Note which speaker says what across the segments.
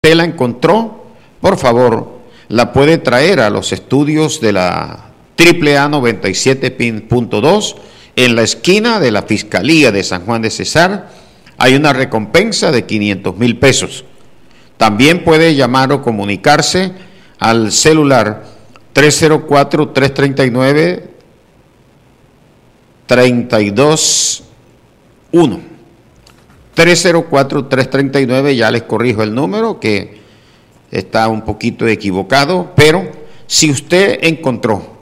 Speaker 1: usted la encontró, por favor, la puede traer a los estudios de la AAA 97.2 en la esquina de la Fiscalía de San Juan de Cesar. Hay una recompensa de 500,000 pesos. También puede llamar o comunicarse al celular 304-339-321. 304-339, ya les corrijo el número que está un poquito equivocado, pero si usted encontró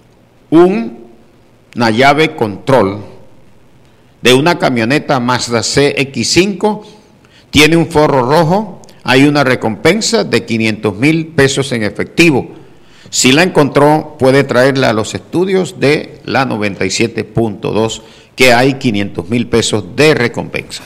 Speaker 1: una llave control de una camioneta Mazda CX5, tiene un forro rojo, hay una recompensa de 500,000 pesos en efectivo. Si la encontró, puede traerla a los estudios de la 97.2, que hay 500,000 pesos de recompensa.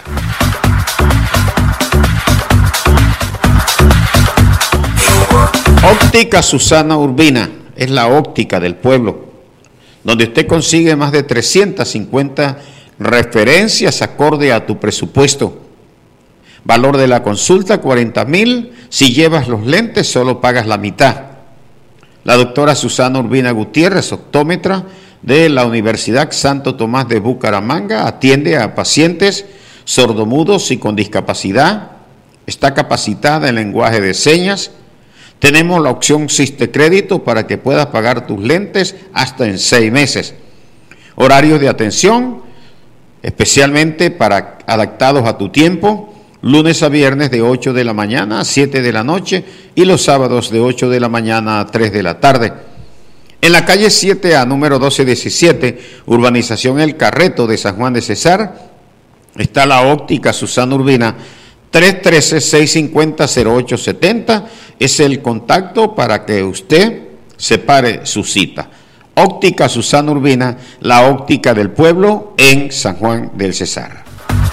Speaker 1: Óptica Susana Urbina es la óptica del pueblo, donde usted consigue más de 350 referencias acorde a tu presupuesto. Valor de la consulta 40,000, si llevas los lentes solo pagas la mitad. La doctora Susana Urbina Gutiérrez, optómetra de la Universidad Santo Tomás de Bucaramanga, atiende a pacientes sordomudos y con discapacidad, está capacitada en lenguaje de señas. Tenemos la opción Sistecrédito para que puedas pagar tus lentes hasta en 6 meses. Horarios de atención, especialmente adaptados a tu tiempo, lunes a viernes de 8 de la mañana a 7 de la noche y los sábados de 8 de la mañana a 3 de la tarde. En la calle 7A, número 1217, urbanización El Carreto de San Juan de Cesar, está la óptica Susana Urbina. 313-650-0870 es el contacto para que usted separe su cita. Óptica Susana Urbina, la óptica del pueblo en San Juan del Cesar.